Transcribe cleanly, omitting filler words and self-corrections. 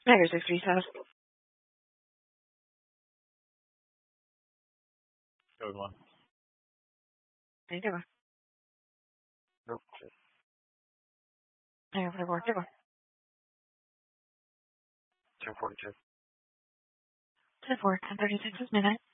Tiger 637. Code 1. How you doing? Nope. Tiger 44. Tiger 1042. 10-4. 1036 is midnight.